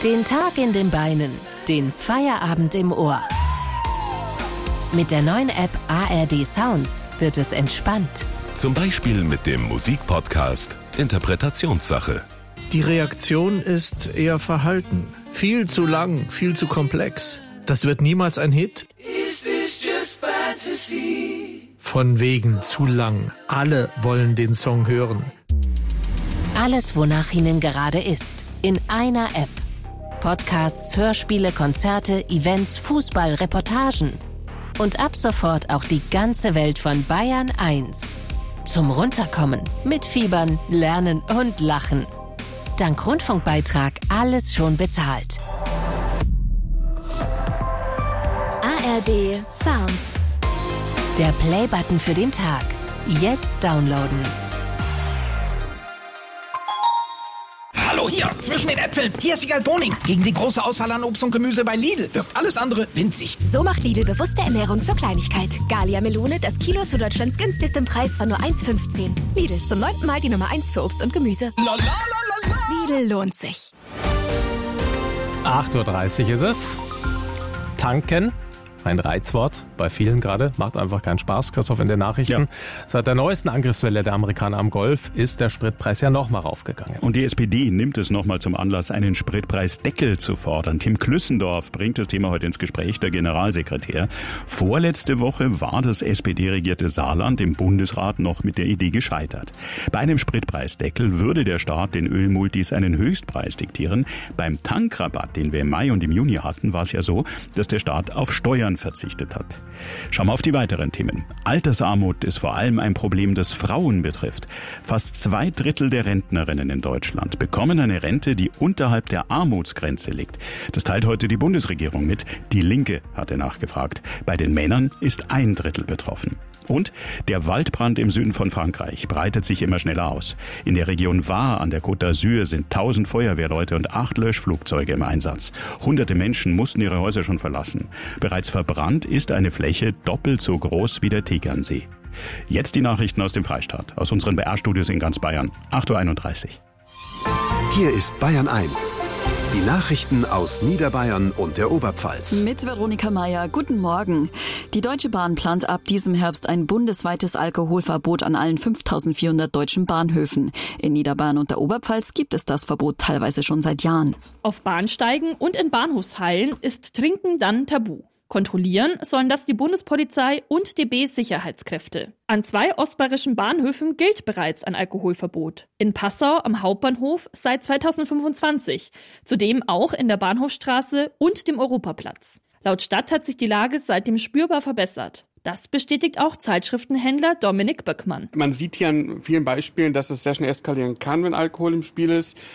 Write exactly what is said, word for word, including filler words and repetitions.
Den Tag in den Beinen, den Feierabend im Ohr. Mit der neuen App A R D Sounds wird es entspannt. Zum Beispiel mit dem Musikpodcast Interpretationssache. Die Reaktion ist eher verhalten. Viel zu lang, viel zu komplex. Das wird niemals ein Hit. Is this just fantasy? Von wegen zu lang. Alle wollen den Song hören. Alles, wonach Ihnen gerade ist. In einer App. Podcasts, Hörspiele, Konzerte, Events, Fußball, Reportagen. Und ab sofort auch die ganze Welt von Bayern eins. Zum Runterkommen, mitfiebern, lernen und lachen. Dank Rundfunkbeitrag alles schon bezahlt. A R D Sounds. Der Play-Button für den Tag. Jetzt downloaden. Hallo hier, zwischen den Äpfeln. Hier ist Wiegald Boning. Gegen die große Auswahl an Obst und Gemüse bei Lidl wirkt alles andere winzig. So macht Lidl bewusste Ernährung zur Kleinigkeit. Gallia Melone, das Kilo zu Deutschlands günstigstem Preis von nur eins fünfzehn. Lidl, zum neunten Mal die Nummer eins für Obst und Gemüse. La, la, la, la, la. Lidl lohnt sich. acht Uhr dreißig ist es. Tanken. Ein Reizwort bei vielen gerade, macht einfach keinen Spaß. Christoph, in den Nachrichten. Ja. Seit der neuesten Angriffswelle der Amerikaner am Golf ist der Spritpreis ja nochmal raufgegangen. Und die S P D nimmt es nochmal zum Anlass, einen Spritpreisdeckel zu fordern. Tim Klüssendorf bringt das Thema heute ins Gespräch, der Generalsekretär. Vorletzte Woche war das S P D-regierte Saarland im Bundesrat noch mit der Idee gescheitert. Bei einem Spritpreisdeckel würde der Staat den Ölmultis einen Höchstpreis diktieren. Beim Tankrabatt, den wir im Mai und im Juni hatten, war es ja so, dass der Staat auf Steuern verzichtet hat. Schauen wir auf die weiteren Themen. Altersarmut ist vor allem ein Problem, das Frauen betrifft. Fast zwei Drittel der Rentnerinnen in Deutschland bekommen eine Rente, die unterhalb der Armutsgrenze liegt. Das teilt heute die Bundesregierung mit. Die Linke hatte nachgefragt. Bei den Männern ist ein Drittel betroffen. Und der Waldbrand im Süden von Frankreich breitet sich immer schneller aus. In der Region Var an der Côte d'Azur sind tausend Feuerwehrleute und acht Löschflugzeuge im Einsatz. Hunderte Menschen mussten ihre Häuser schon verlassen. Bereits verbrannt ist eine Fläche doppelt so groß wie der Tegernsee. Jetzt die Nachrichten aus dem Freistaat, aus unseren B R-Studios in ganz Bayern. acht Uhr einunddreißig. Hier ist Bayern eins. Die Nachrichten aus Niederbayern und der Oberpfalz. Mit Veronika Meier. Guten Morgen. Die Deutsche Bahn plant ab diesem Herbst ein bundesweites Alkoholverbot an allen fünftausendvierhundert deutschen Bahnhöfen. In Niederbayern und der Oberpfalz gibt es das Verbot teilweise schon seit Jahren. Auf Bahnsteigen und in Bahnhofshallen ist Trinken dann tabu. Kontrollieren sollen das die Bundespolizei und D B-Sicherheitskräfte. An zwei ostbayerischen Bahnhöfen gilt bereits ein Alkoholverbot. In Passau am Hauptbahnhof seit zweitausendfünfundzwanzig. Zudem auch in der Bahnhofstraße und dem Europaplatz. Laut Stadt hat sich die Lage seitdem spürbar verbessert. Das bestätigt auch Zeitschriftenhändler Dominik Böckmann. Man sieht hier an vielen Beispielen, dass es sehr schnell eskalieren kann, wenn Alkohol im Spiel ist.